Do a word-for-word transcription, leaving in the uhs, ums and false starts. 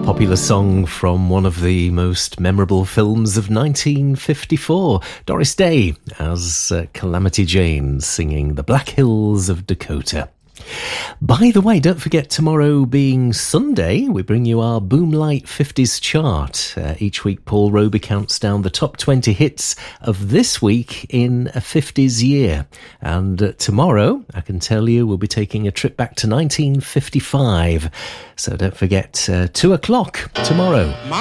Popular song from one of the most memorable films of nineteen fifty-four. Doris Day as uh, Calamity Jane singing The Black Hills of Dakota. By the way, don't forget tomorrow being Sunday, we bring you our Boomlight fifties chart. Uh, each week, Paul Roby counts down the top twenty hits of this week in a fifties year. And uh, tomorrow, I can tell you, we'll be taking a trip back to nineteen fifty-five. So don't forget, uh, two o'clock tomorrow.